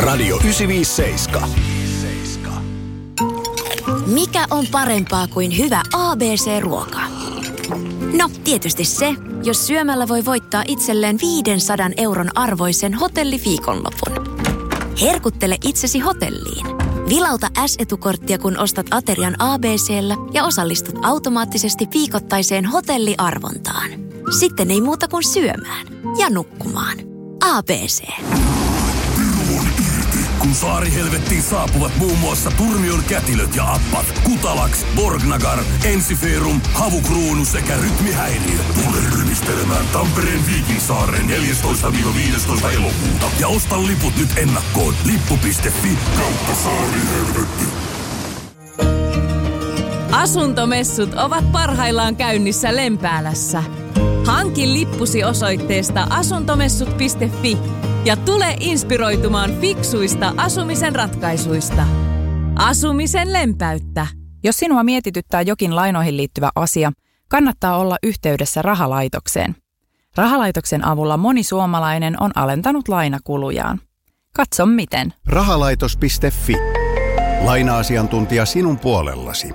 Radio 957. Mikä on parempaa kuin hyvä ABC-ruoka? No, tietysti se, jos syömällä voi voittaa itselleen 500 € arvoisen hotelliviikonlopun. Herkuttele itsesi hotelliin. Vilauta S-etukorttia, kun ostat aterian ABC:llä ja osallistut automaattisesti viikoittaiseen hotelliarvontaan. Sitten ei muuta kuin syömään ja nukkumaan. ABC. Kun saarihelvettiin saapuvat muun muassa Turmion kätilöt ja appat, Kutalax, Borgnagar, Ensiferum, Havukruunu sekä rytmihäiriö. Tule rymistelemään Tampereen Viikinsaareen 14-15 elokuuta ja osta liput nyt ennakkoon lippu.fi/saarihelvetti. Asuntomessut ovat parhaillaan käynnissä Lempäälässä. Hanki lippusi osoitteesta asuntomessut.fi ja tule inspiroitumaan fiksuista asumisen ratkaisuista. Asumisen lempäyttä. Jos sinua mietityttää jokin lainoihin liittyvä asia, kannattaa olla yhteydessä Rahalaitokseen. Rahalaitoksen avulla moni suomalainen on alentanut lainakulujaan. Katso miten. Rahalaitos.fi. Laina-asiantuntija sinun puolellasi.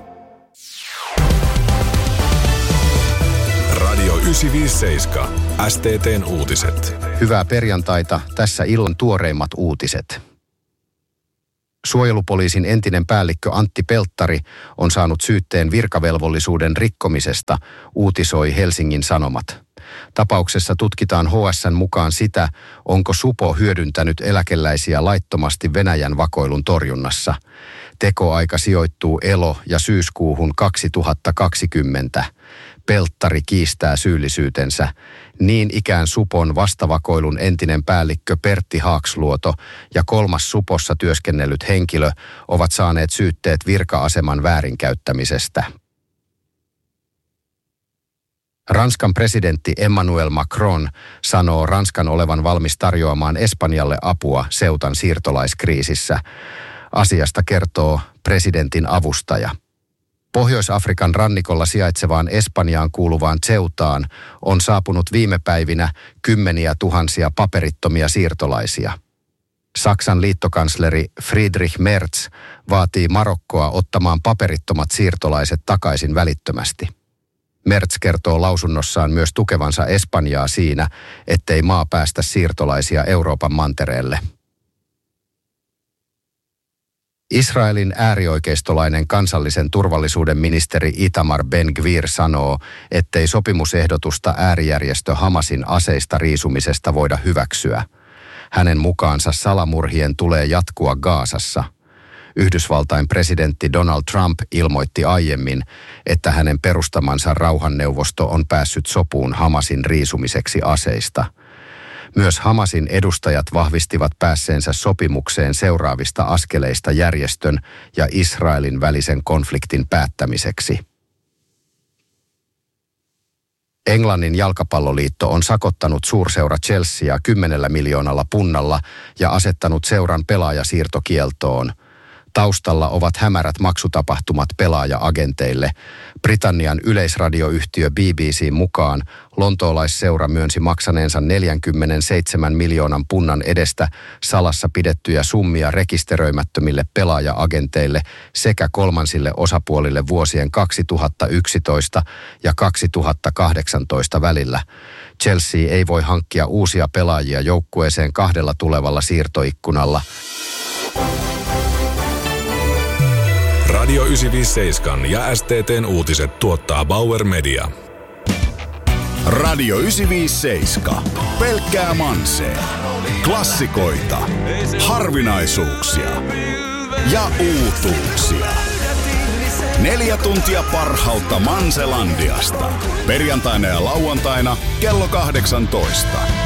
Radio 957. STT:n uutiset. Hyvää perjantaita. Tässä illan tuoreimmat uutiset. Suojelupoliisin entinen päällikkö Antti Pelttari on saanut syytteen virkavelvollisuuden rikkomisesta, uutisoi Helsingin Sanomat. Tapauksessa tutkitaan HS:n mukaan sitä, onko supo hyödyntänyt eläkeläisiä laittomasti Venäjän vakoilun torjunnassa. Tekoaika sijoittuu elo- ja syyskuuhun 2020. Pelttari kiistää syyllisyytensä. Niin ikään supon vastavakoilun entinen päällikkö Pertti Haaksluoto ja 3. supossa työskennellyt henkilö ovat saaneet syytteet virka-aseman väärinkäyttämisestä. Ranskan presidentti Emmanuel Macron sanoo Ranskan olevan valmis tarjoamaan Espanjalle apua Ceutan siirtolaiskriisissä. Asiasta kertoo presidentin avustaja. Pohjois-Afrikan rannikolla sijaitsevaan Espanjaan kuuluvaan Ceutaan on saapunut viime päivinä kymmeniä tuhansia paperittomia siirtolaisia. Saksan liittokansleri Friedrich Merz vaatii Marokkoa ottamaan paperittomat siirtolaiset takaisin välittömästi. Merz kertoo lausunnossaan myös tukevansa Espanjaa siinä, ettei maa päästä siirtolaisia Euroopan mantereelle. Israelin äärioikeistolainen kansallisen turvallisuuden ministeri Itamar Ben-Gvir sanoo, ettei sopimusehdotusta äärijärjestö Hamasin aseista riisumisesta voida hyväksyä. Hänen mukaansa salamurhien tulee jatkua Gazassa. Yhdysvaltain presidentti Donald Trump ilmoitti aiemmin, että hänen perustamansa rauhanneuvosto on päässyt sopuun Hamasin riisumiseksi aseista. Myös Hamasin edustajat vahvistivat päässeensä sopimukseen seuraavista askeleista järjestön ja Israelin välisen konfliktin päättämiseksi. Englannin jalkapalloliitto on sakottanut suurseura Chelseaa 10 miljoonalla punnalla ja asettanut seuran pelaajasiirtokieltoon. Taustalla ovat hämärät maksutapahtumat pelaaja-agenteille. Britannian yleisradioyhtiö BBC:n mukaan lontoolaisseura myönsi maksaneensa 47 miljoonan punnan edestä salassa pidettyjä summia rekisteröimättömille pelaaja-agenteille sekä kolmansille osapuolille vuosien 2011 ja 2018 välillä. Chelsea ei voi hankkia uusia pelaajia joukkueeseen 2 tulevalla siirtoikkunalla. Radio 957 ja STT:n uutiset tuottaa Bauer Media. Radio 957. Pelkkää mansee. Klassikoita. Harvinaisuuksia. Ja uutuuksia. 4 tuntia parhautta Manselandiasta. Perjantaina ja lauantaina kello 18.